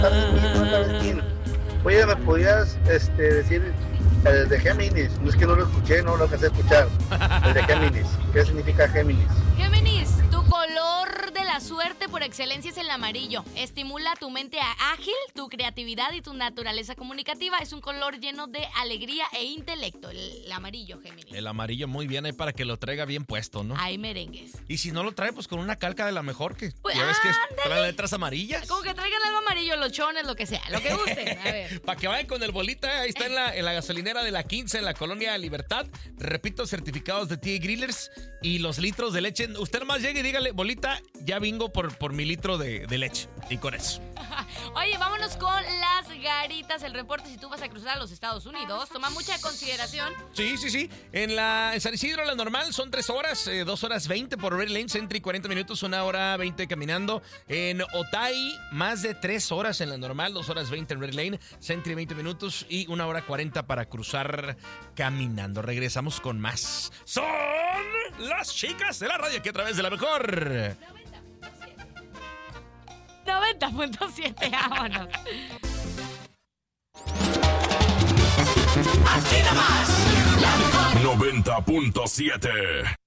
Oye, ¿me podías decir el de Géminis? No es que no lo escuché, no lo alcancé a escuchar. El de Géminis. ¿Qué significa Géminis? Géminis, tu color de la suerte por excelencia es el amarillo. Estimula tu mente ágil, tu creatividad y tu naturaleza comunicativa. Es un color lleno de alegría e intelecto, el amarillo, Géminis. El amarillo muy bien ahí para que lo traiga bien puesto, ¿no? Hay merengues. Y si no lo trae, pues con una calca de la mejor, que Pues, ya ves que ándale. trae letras amarillas. Como que traigan algo amarillo, los chones, lo que sea, lo que gusten. A ver. Para que vayan con el bolita, ahí está en la gasolinera de la 15 en la colonia Libertad. Repito, certificados de T.A. Grillers y los litros de leche. Usted nomás llegue y dígale, bolita, ya vengo por mi litro de leche. Y con eso. Oye, vámonos con las garitas. El reporte, si tú vas a cruzar a los Estados Unidos, toma mucha consideración. Sí. En San Isidro, la normal son 3 horas, 2 horas 20 por Red Lane, Sentry 40 minutos, 1 hora 20 caminando. En Otay, más de 3 horas en la normal, 2 horas 20 en Red Lane, Sentry 20 minutos y 1 hora 40 para cruzar caminando. Regresamos con más. Son las chicas de la radio aquí a través de la mejor 90.7, vámonos. Aquí nomás, la mejor 90.7.